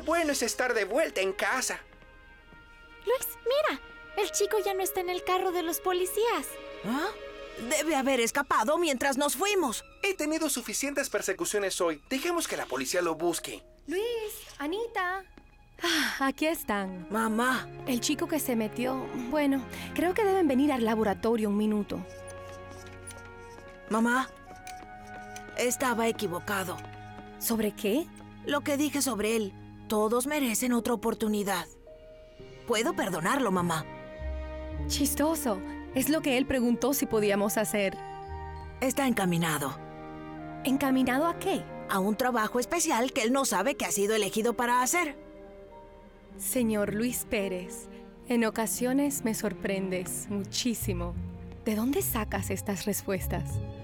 bueno es estar de vuelta en casa. Luis, mira, el chico ya no está en el carro de los policías. ¿Ah? Debe haber escapado mientras nos fuimos. He tenido suficientes persecuciones hoy. Dejemos que la policía lo busque. Luis, Anita. Aquí están. Mamá. El chico que se metió... Bueno, creo que deben venir al laboratorio un minuto. Mamá. Estaba equivocado. ¿Sobre qué? Lo que dije sobre él. Todos merecen otra oportunidad. Puedo perdonarlo, mamá. Chistoso. Es lo que él preguntó si podíamos hacer. Está encaminado. ¿Encaminado a qué? A un trabajo especial que él no sabe que ha sido elegido para hacer. Señor Luis Pérez, en ocasiones me sorprendes muchísimo. ¿De dónde sacas estas respuestas?